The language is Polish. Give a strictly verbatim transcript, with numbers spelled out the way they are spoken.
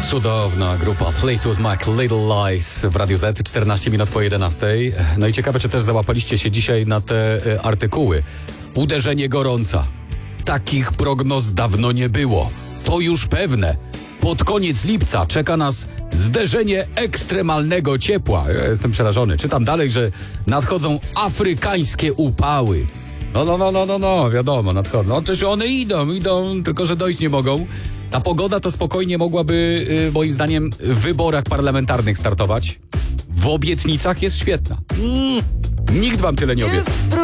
Cudowna grupa Fleetwood Mac, Little Lies w Radiu Z, czternaście minut po jedenastej. No i ciekawe, czy też załapaliście się dzisiaj na te y, artykuły. Uderzenie gorąca. Takich prognoz dawno nie było. To już pewne. Pod koniec lipca czeka nas zderzenie ekstremalnego ciepła. Ja jestem przerażony. Czytam dalej, że nadchodzą afrykańskie upały. No, no, no, no, no, no, wiadomo, nadchodzą. No też one idą, idą, tylko że dojść nie mogą. Ta pogoda to spokojnie mogłaby, yy, moim zdaniem, w wyborach parlamentarnych startować. W obietnicach jest świetna. Mm, nikt wam tyle nie obiecał.